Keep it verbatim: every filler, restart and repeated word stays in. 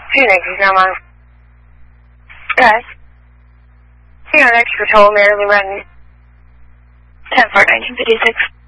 Phoenix is now on. Yes. Here next for toll, Marilyn Renton. ten four nineteen fifty-six.